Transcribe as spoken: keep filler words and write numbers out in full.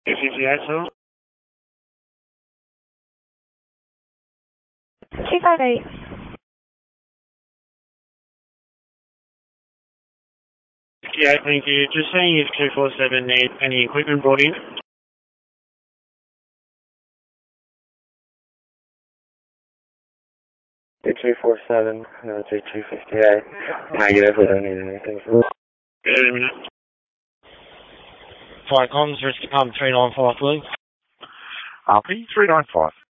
two fifty-eight, sir. two five eight. fifty-eight, thank you. Just saying if two four seven needs any equipment brought in. two four seven, no, two fifty-eight. Negative, we don't need anything. Wait a minute. Flight comms, risk um, three nine five, please. Alfie, three nine five.